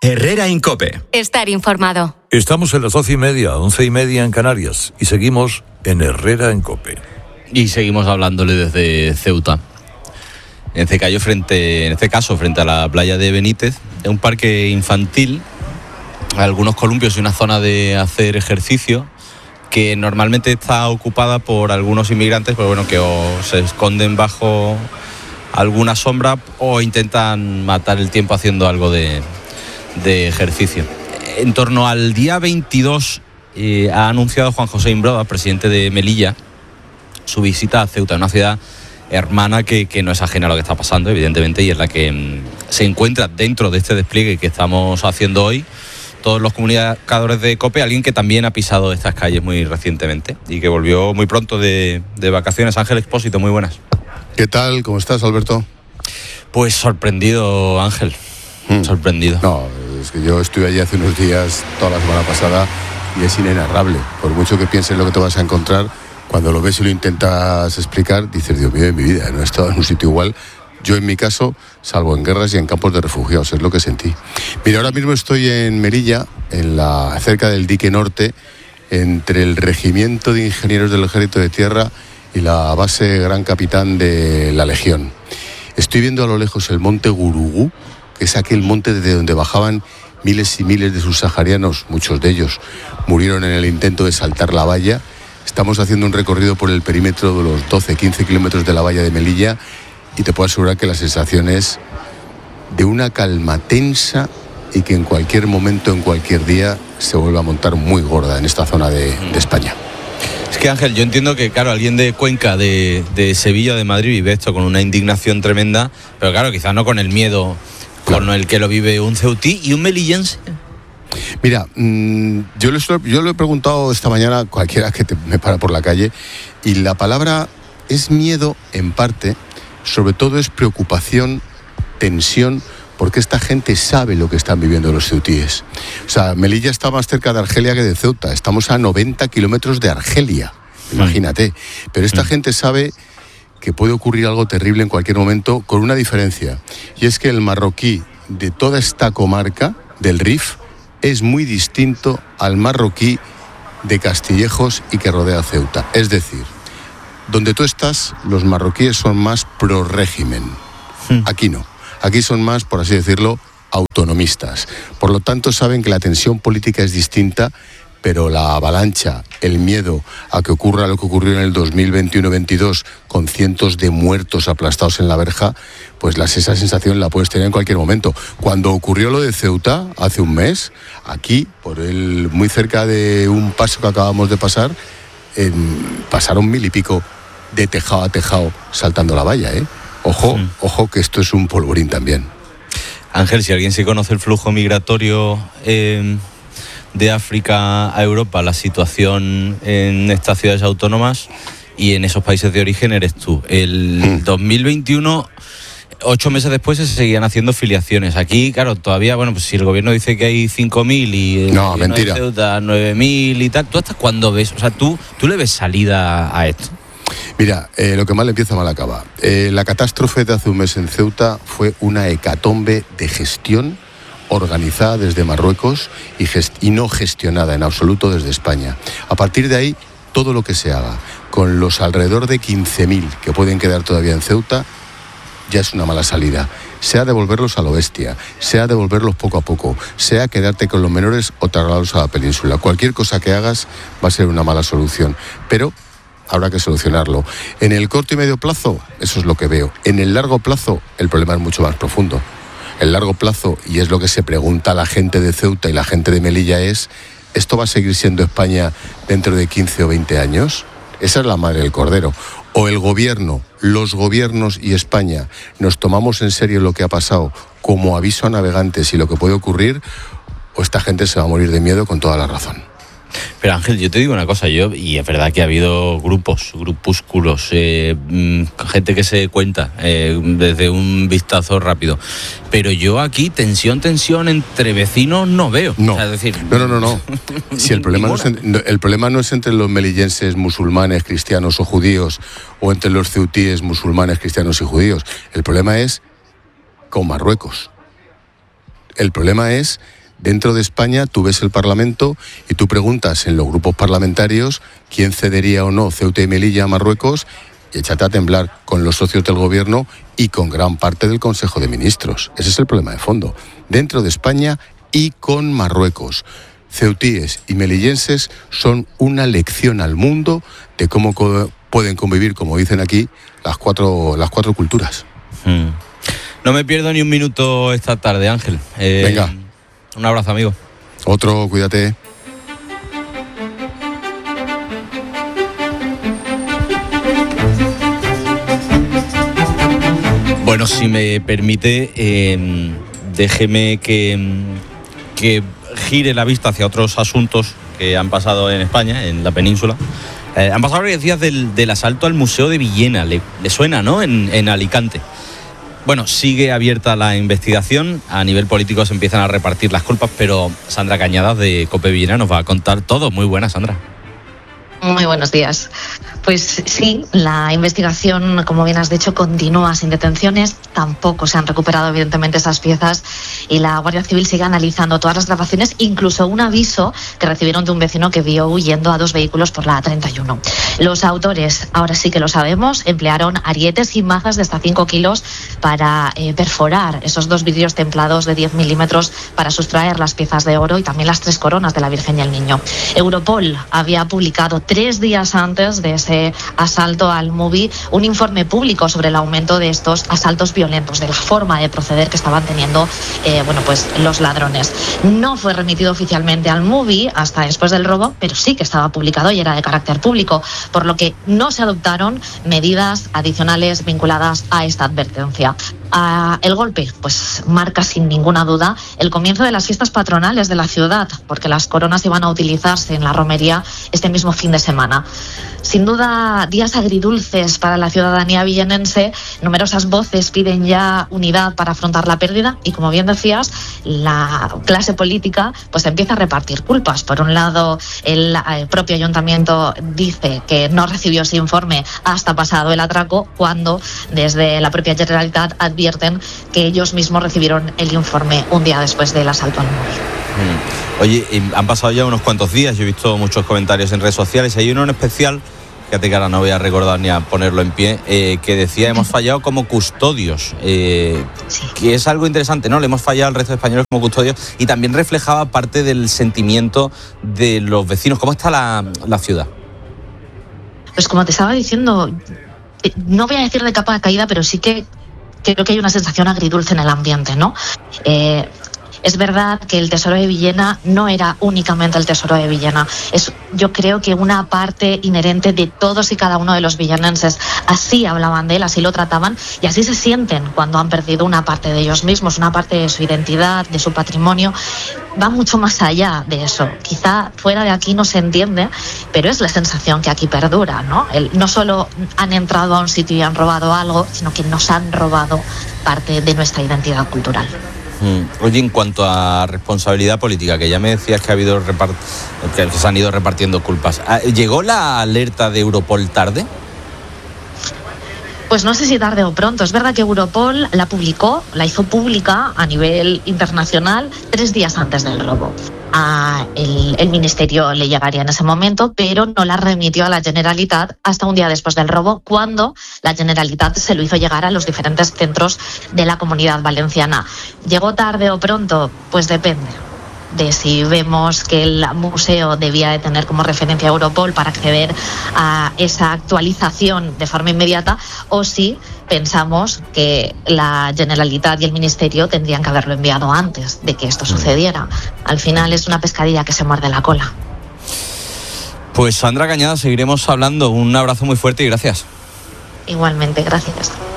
Herrera en COPE. Estar informado. Estamos en las 12:30, 11:30 en Canarias y seguimos en Herrera en COPE. Y seguimos hablándole desde Ceuta. En este caso, frente a la playa de Benítez, es un parque infantil, algunos columpios y una zona de hacer ejercicio que normalmente está ocupada por algunos inmigrantes, pero bueno, que o se esconden bajo alguna sombra o intentan matar el tiempo haciendo algo de ejercicio. En torno al día 22 ha anunciado Juan José Imbroda, presidente de Melilla, su visita a Ceuta, una ciudad hermana que no es ajena a lo que está pasando, evidentemente, y es la que se encuentra dentro de este despliegue que estamos haciendo hoy todos los comunicadores de COPE, alguien que también ha pisado estas calles muy recientemente y que volvió muy pronto de vacaciones. Ángel Expósito, muy buenas. ¿Qué tal? ¿Cómo estás, Alberto? Pues sorprendido, Ángel. Sorprendido. No, es que yo estuve allí hace unos días, toda la semana pasada, y es inenarrable. Por mucho que pienses lo que te vas a encontrar, cuando lo ves y lo intentas explicar, dices, Dios mío, de mi vida, no he estado en un sitio igual. Yo, en mi caso, salvo en guerras y en campos de refugiados, es lo que sentí. Mira, ahora mismo estoy en Melilla, cerca del dique norte, entre el Regimiento de Ingenieros del Ejército de Tierra y la base Gran Capitán de la Legión. Estoy viendo a lo lejos el monte Gurugú, que es aquel monte desde donde bajaban miles y miles de subsaharianos, muchos de ellos murieron en el intento de saltar la valla. Estamos haciendo un recorrido por el perímetro de los 12-15 kilómetros de la valla de Melilla y te puedo asegurar que la sensación es de una calma tensa y que en cualquier momento, en cualquier día, se vuelve a montar muy gorda en esta zona de España. Es que, Ángel, yo entiendo que, claro, alguien de Cuenca, de Sevilla, de Madrid, vive esto con una indignación tremenda, pero claro, quizás no con el miedo con el que lo vive un ceutí y un melillense. Mira, yo le he preguntado esta mañana a cualquiera que me para por la calle, y la palabra es miedo en parte, sobre todo es preocupación, tensión, porque esta gente sabe lo que están viviendo los ceutíes. O sea, Melilla está más cerca de Argelia que de Ceuta, estamos a 90 kilómetros de Argelia, imagínate. Pero esta gente sabe que puede ocurrir algo terrible en cualquier momento, con una diferencia, y es que el marroquí de toda esta comarca del Rif es muy distinto al marroquí de Castillejos y que rodea Ceuta. Es decir, donde tú estás, los marroquíes son más pro régimen. Aquí no. Aquí son más, por así decirlo, autonomistas. Por lo tanto, saben que la tensión política es distinta, pero la avalancha, el miedo a que ocurra lo que ocurrió en el 2021-22 con cientos de muertos aplastados en la verja, pues esa sensación la puedes tener en cualquier momento. Cuando ocurrió lo de Ceuta, hace un mes, aquí, muy cerca de un paso que acabamos de pasar, pasaron 1000 y pico de tejado a tejado saltando la valla, ¿eh? Ojo que esto es un polvorín también. Ángel, si alguien sí conoce el flujo migratorio de África a Europa, la situación en estas ciudades autónomas y en esos países de origen, eres tú. El 2021, 8 meses después, se seguían haciendo filiaciones. Aquí, claro, todavía, bueno, pues si el gobierno dice que hay 5.000 y no, mentira. Ceuta 9.000 y tal, ¿tú hasta cuándo ves? O sea, ¿tú le ves salida a esto? Mira, lo que mal empieza, mal acaba. La catástrofe de hace un mes en Ceuta fue una hecatombe de gestión organizada desde Marruecos y no gestionada en absoluto desde España. A partir de ahí, todo lo que se haga con los alrededor de 15.000 que pueden quedar todavía en Ceuta ya es una mala salida. Sea devolverlos a lo bestia, sea devolverlos poco a poco, sea quedarte con los menores o trasladarlos a la península. Cualquier cosa que hagas va a ser una mala solución, pero habrá que solucionarlo. En el corto y medio plazo, eso es lo que veo. En el largo plazo, el problema es mucho más profundo. El largo plazo, y es lo que se pregunta la gente de Ceuta y la gente de Melilla, es: ¿esto va a seguir siendo España dentro de 15 o 20 años? Esa es la madre del cordero. O el gobierno, los gobiernos y España nos tomamos en serio lo que ha pasado como aviso a navegantes y lo que puede ocurrir, o esta gente se va a morir de miedo con toda la razón. Pero Ángel, yo te digo una cosa, y es verdad que ha habido grupúsculos, gente que se cuenta desde un vistazo rápido, pero yo aquí tensión entre vecinos no veo. No, o sea, es decir, no. Si el problema no es entre los melillenses musulmanes, cristianos o judíos, o entre los ceutíes musulmanes, cristianos y judíos. El problema es con Marruecos. El problema es, dentro de España, tú ves el Parlamento y tú preguntas en los grupos parlamentarios quién cedería o no Ceuta y Melilla a Marruecos, y échate a temblar con los socios del gobierno y con gran parte del Consejo de Ministros. Ese es el problema de fondo. Dentro de España y con Marruecos. Ceutíes y melillenses son una lección al mundo de cómo pueden convivir, como dicen aquí, las cuatro culturas. No me pierdo ni un minuto esta tarde, Ángel. Venga. Un abrazo, amigo. Otro, cuídate. Bueno, si me permite, déjeme que gire la vista hacia otros asuntos que han pasado en España, en la península. Han pasado varios días del asalto al Museo de Villena. Le suena, ¿no? En Alicante. Bueno, sigue abierta la investigación. A nivel político se empiezan a repartir las culpas, pero Sandra Cañadas de COPE Villena nos va a contar todo. Muy buena, Sandra. Muy buenos días. Pues sí, la investigación, como bien has dicho, continúa sin detenciones. Tampoco se han recuperado, evidentemente, esas piezas y la Guardia Civil sigue analizando todas las grabaciones, incluso un aviso que recibieron de un vecino que vio huyendo a 2 vehículos por la A31. Los autores, ahora sí que lo sabemos, emplearon arietes y mazas de hasta 5 kilos para perforar esos 2 vidrios templados de 10 milímetros para sustraer las piezas de oro y también las 3 coronas de la Virgen y el Niño. Europol había publicado 3 días antes de ese asalto al MUBI un informe público sobre el aumento de estos asaltos violentos, de la forma de proceder que estaban teniendo los ladrones. No fue remitido oficialmente al MUBI hasta después del robo, pero sí que estaba publicado y era de carácter público, por lo que no se adoptaron medidas adicionales vinculadas a esta advertencia. El golpe pues marca sin ninguna duda el comienzo de las fiestas patronales de la ciudad, porque las coronas iban a utilizarse en la romería este mismo fin de semana. Sin duda, días agridulces para la ciudadanía villenense. Numerosas voces piden ya unidad para afrontar la pérdida y, como bien decías, la clase política pues empieza a repartir culpas. Por un lado, el propio ayuntamiento dice que no recibió ese informe hasta pasado el atraco, cuando desde la propia Generalitat advierten que ellos mismos recibieron el informe un día después del asalto al móvil. Oye, han pasado ya unos cuantos días, yo he visto muchos comentarios en redes sociales. Hay uno en especial, fíjate que ahora no voy a recordar ni a ponerlo en pie, que decía: hemos fallado como custodios, que es algo interesante, ¿no? Le hemos fallado al resto de españoles como custodios, y también reflejaba parte del sentimiento de los vecinos. ¿Cómo está la ciudad? Pues como te estaba diciendo, no voy a decir de capa caída, pero sí que creo que hay una sensación agridulce en el ambiente, ¿no? Es verdad que el Tesoro de Villena no era únicamente el Tesoro de Villena. Es, yo creo que una parte inherente de todos y cada uno de los villenenses. Así hablaban de él, así lo trataban y así se sienten cuando han perdido una parte de ellos mismos, una parte de su identidad, de su patrimonio. Va mucho más allá de eso. Quizá fuera de aquí no se entiende, pero es la sensación que aquí perdura, ¿no? No solo han entrado a un sitio y han robado algo, sino que nos han robado parte de nuestra identidad cultural. Oye, en cuanto a responsabilidad política, que ya me decías que que se han ido repartiendo culpas, ¿llegó la alerta de Europol tarde? Pues no sé si tarde o pronto. Es verdad que Europol la hizo pública a nivel internacional 3 días antes del robo. El ministerio le llegaría en ese momento, pero no la remitió a la Generalitat hasta un día después del robo, cuando la Generalitat se lo hizo llegar a los diferentes centros de la Comunidad Valenciana. ¿Llegó tarde o pronto? Pues depende de si vemos que el museo debía de tener como referencia a Europol para acceder a esa actualización de forma inmediata, o si pensamos que la Generalitat y el Ministerio tendrían que haberlo enviado antes de que esto sucediera. Al final es una pescadilla que se muerde la cola. Pues Sandra Cañadas, seguiremos hablando. Un abrazo muy fuerte y gracias. Igualmente, gracias.